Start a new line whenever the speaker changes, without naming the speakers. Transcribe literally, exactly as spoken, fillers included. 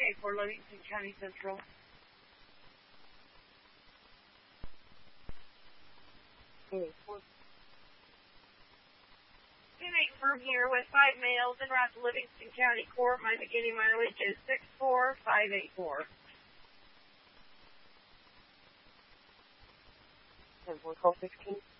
eight four, Livingston County Central.
eight four.
ten eight firm here with five males en route to Livingston County Court. My beginning mileage is six four five eight four.
ten four, call sixteen.